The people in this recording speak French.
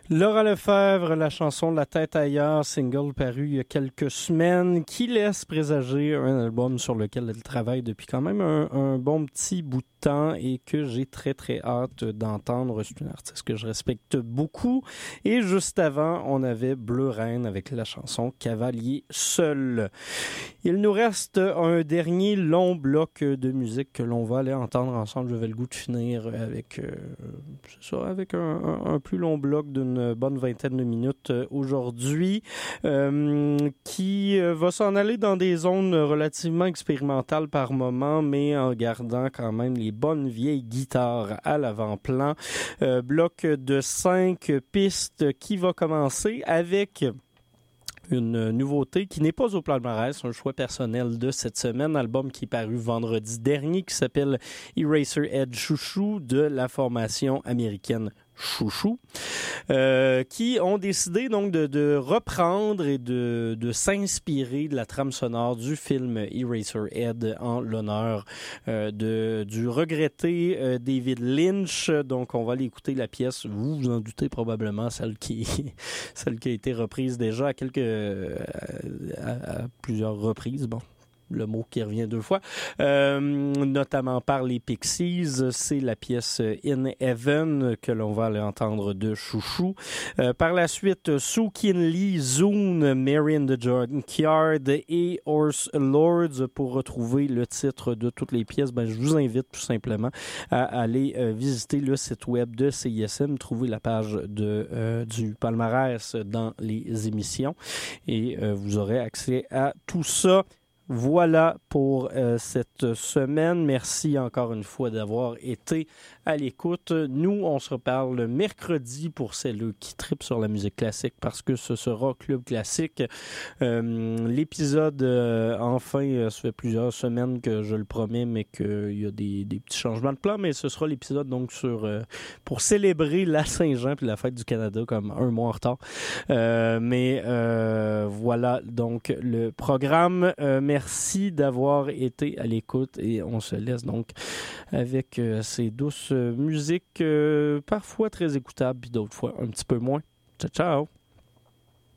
Laura Lefebvre, la chanson La tête ailleurs, single paru il y a quelques semaines, qui laisse présager un album sur lequel elle travaille depuis quand même un bon petit bout de temps et que j'ai très très hâte d'entendre. C'est une artiste que je respecte beaucoup. Et juste avant, on avait Bleu Reine avec la chanson Cavalier seul. Il nous reste un dernier long bloc de musique que l'on va aller entendre ensemble. J'avais le goût de finir avec, avec un plus long bloc d'une bonne vingtaine de minutes aujourd'hui, qui va s'en aller dans des zones relativement expérimentales par moment, mais en gardant quand même les bonnes vieilles guitares à l'avant-plan. Bloc de 5 pistes qui va commencer avec une nouveauté qui n'est pas au palmarès, un choix personnel de cette semaine, album qui est paru vendredi dernier, qui s'appelle Eraserhead Chouchou de la formation américaine Chouchou, qui ont décidé donc de reprendre et de s'inspirer de la trame sonore du film Eraserhead en l'honneur du regretté David Lynch. Donc on va aller écouter la pièce, vous vous en doutez probablement, celle qui a été reprise déjà à plusieurs reprises. Bon, le mot qui revient deux fois, notamment par les Pixies. C'est la pièce In Heaven que l'on va aller entendre de Chouchou. Par la suite, Soo Khin Lee, Zoon, Mary in the Junkyard et Horse Lords. Pour retrouver le titre de toutes les pièces, je vous invite tout simplement à aller visiter le site web de CISM, trouver la page du palmarès dans les émissions et vous aurez accès à tout ça. Voilà pour cette semaine. Merci encore une fois d'avoir été à l'écoute. Nous, on se reparle mercredi pour celles qui tripent sur la musique classique parce que ce sera Club Classique. L'épisode, ça fait plusieurs semaines que je le promets, mais qu'il y a des petits changements de plan, mais ce sera l'épisode donc pour célébrer la Saint-Jean puis la fête du Canada comme un mois en retard. Voilà donc le programme. Merci d'avoir été à l'écoute et on se laisse donc avec ces douces musiques parfois très écoutables puis d'autres fois un petit peu moins. Ciao, ciao!